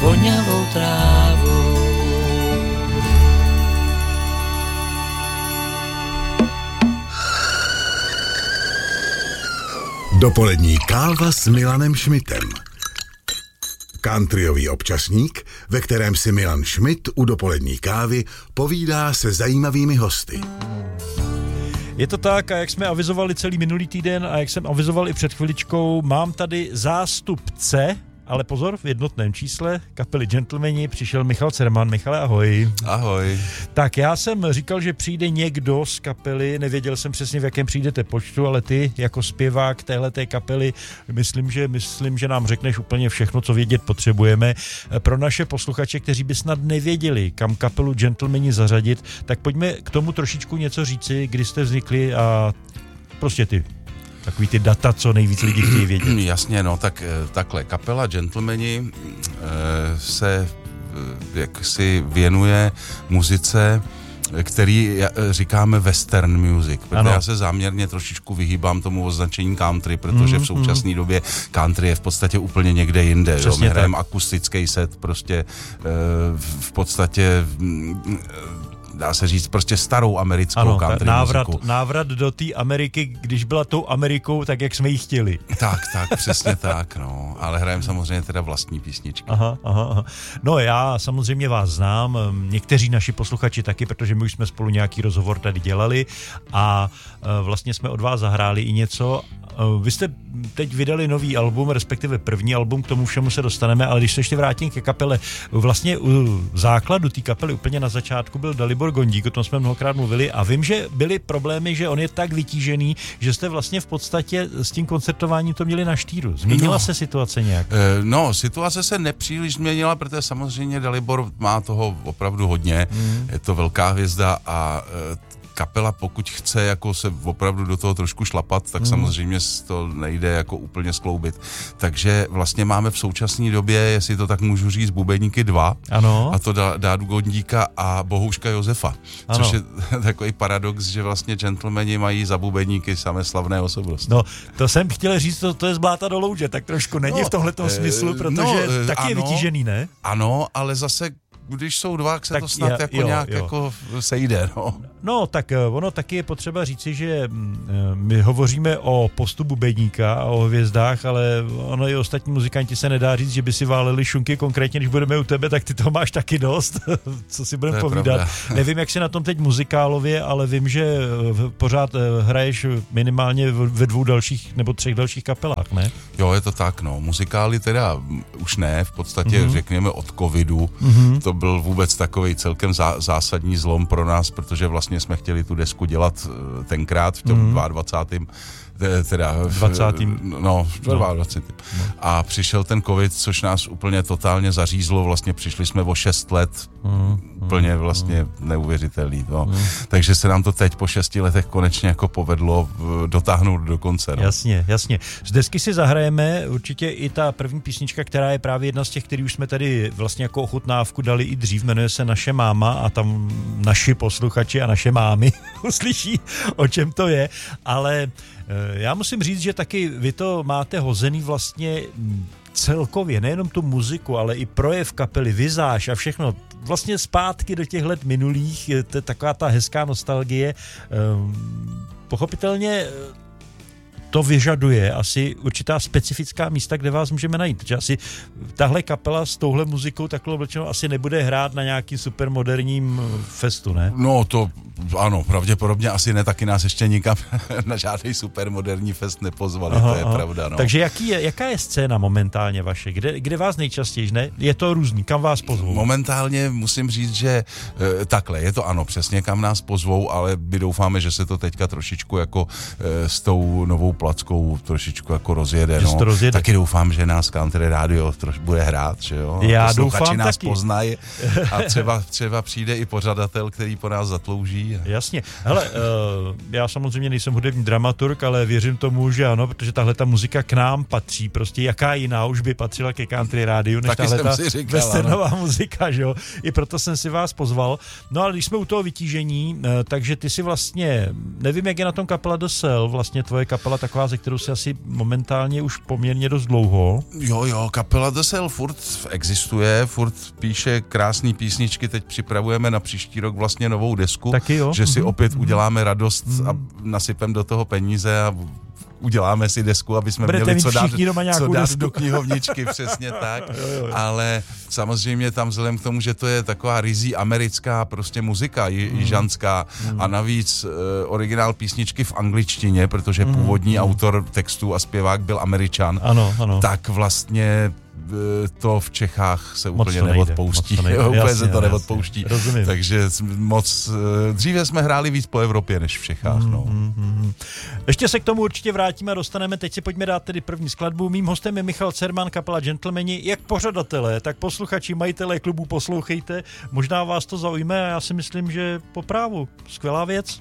voňavou trávou. Dopolední káva s Milanem Šmitem. Countryový občasník, ve kterém si Milan Šmit u dopolední kávy povídá se zajímavými hosty. Je to tak, a jak jsme avizovali celý minulý týden a jak jsem avizoval i před chviličkou, mám tady zástupce, ale pozor, v jednotném čísle kapely Gentlemani přišel Michal Cerman. Michale, ahoj. Ahoj. Tak já jsem říkal, že přijde někdo z kapely, nevěděl jsem přesně, v jakém přijdete počtu, ale ty jako zpěvák téhleté kapely, myslím, že nám řekneš úplně všechno, co vědět potřebujeme. Pro naše posluchače, kteří by snad nevěděli, kam kapelu Gentlemani zařadit, tak pojďme k tomu trošičku něco říci, kdy jste vznikli a prostě takový ty data, co nejvíc lidí chtějí vědět. Jasně, no, tak takhle. Kapela Gentlemani se jaksi věnuje muzice, který říkáme western music, protože já se záměrně trošičku vyhýbám tomu označení country, protože v současné době country je v podstatě úplně někde jinde. My hrajeme akustický set, prostě v podstatě dá se říct prostě starou americkou country muziku. Návrat do té Ameriky, když byla tou Amerikou, tak jak jsme ji chtěli. Tak, přesně tak, no. Ale hrajeme samozřejmě teda vlastní písničky. Aha. No já samozřejmě vás znám, někteří naši posluchači taky, protože my už jsme spolu nějaký rozhovor tady dělali a vlastně jsme od vás zahráli i něco. Vy jste teď vydali nový album, respektive první album, k tomu všemu se dostaneme, ale když se ještě vrátím ke kapele, vlastně u základu té kapely úplně na začátku byl Dalibor Gondík, o tom jsme mnohokrát mluvili a vím, že byly problémy, že on je tak vytížený, že jste vlastně v podstatě s tím koncertováním to měli na štíru. Změnila se situace nějak? Situace se nepříliš změnila, protože samozřejmě Dalibor má toho opravdu hodně, je to velká hvězda a kapela, pokud chce jako se opravdu do toho trošku šlapat, tak samozřejmě to nejde jako úplně skloubit. Takže vlastně máme v současné době, jestli to tak můžu říct, bubeníky 2. Ano. A to Dádu Gondíka a Bohouška Josefa. Ano. Což je takový paradox, že vlastně Gentlemani mají za bubeníky samé slavné osobnosti. No, to jsem chtěl říct, to je z bláta do louže, tak trošku není v tomhletom smyslu, protože taky je vytížený, ne? Ano, ale zase když jsou dva, tak se to snad nějak jako sejde, no. No, tak ono taky je potřeba říci, že my hovoříme o postu bubeníka a o hvězdách, ale ono i ostatní muzikanti se nedá říct, že by si váleli šunky, konkrétně, když budeme u tebe, tak ty toho máš taky dost, co si budeme povídat. Pravda. Nevím, jak jsi na tom teď muzikálově, ale vím, že pořád hraješ minimálně ve 2 dalších nebo 3 dalších kapelách, ne? Jo, je to tak, no. Muzikály teda už ne, v podstatě řekněme od covidu. To byl vůbec takový celkem zásadní zlom pro nás, protože vlastně jsme chtěli tu desku dělat tenkrát v tom 22. Teda 20. No, 22. A přišel ten covid, což nás úplně totálně zařízlo, vlastně přišli jsme o 6 let, úplně vlastně neuvěřitelný. No. Takže se nám to teď po 6 letech konečně jako povedlo dotáhnout do konce. No. Jasně. Z desky si zahrajeme určitě i ta první písnička, která je právě jedna z těch, který už jsme tady vlastně jako ochutnávku dali i dřív, jmenuje se Naše máma a tam naši posluchači a naše mámy uslyší, o čem to je, ale já musím říct, že taky vy to máte hozený vlastně celkově, nejenom tu muziku, ale i projev kapely, vizáž a všechno, vlastně zpátky do těch let minulých, to je taková ta hezká nostalgie. Pochopitelně to vyžaduje asi určitá specifická místa, kde vás můžeme najít. Protože asi tahle kapela s touhle muzikou takhle oblečenou asi nebude hrát na nějakým supermoderním festu, ne? No to ano, pravděpodobně asi ne, taky nás ještě nikam na žádný supermoderní fest nepozvali, to je pravda. No. Takže jaká je scéna momentálně vaše? Kde vás nejčastěji, ne? Je to různý, kam vás pozvou? Momentálně musím říct, že takhle, je to ano, přesně kam nás pozvou, ale my doufáme, že se to teďka trošičku jako s tou novou plackou trošičku jako rozjede. No. Taky doufám, že nás Country Radio bude hrát, že jo? Já doufám nás taky. Poznají a třeba přijde i pořadatel, který po nás zatlouží baví. Jasně. Hele, já samozřejmě nejsem hudební dramaturg, ale věřím tomu, že ano, protože tahle ta muzika k nám patří. Prostě jaká jiná už by patřila ke country rádiu, než tahle ta westernová muzika, že jo? I proto jsem si vás pozval. No ale když jsme u toho vytížení, takže ty si vlastně, nevím, jak je na tom kapela The Cell, vlastně tvoje kapela taková, ze kterou si asi momentálně už poměrně dost dlouho. Jo, kapela The Cell furt existuje, furt píše krásný písničky, teď připravujeme na příští rok vlastně novou desku, taky jo. Že si opět uděláme radost a nasypem do toho peníze a uděláme si desku, aby jsme měli co dát do knihovničky, přesně tak. Jo. Ale samozřejmě tam vzhledem k tomu, že to je taková rizí americká prostě muzika, jižanská a navíc originál písničky v angličtině, protože původní autor textu a zpěvák byl Američan, ano. Tak vlastně to v Čechách se úplně neodpouští. Úplně se to neodpouští. Rozumím. Takže dříve jsme hráli víc po Evropě, než v Čechách. Ještě se k tomu určitě vrátíme a dostaneme. Teď si pojďme dát tedy první skladbu. Mým hostem je Michal Cerman, kapela Gentlemani. Jak pořadatelé, tak posluchači, majitelé klubů, poslouchejte. Možná vás to zaujme a já si myslím, že po právu. Skvělá věc.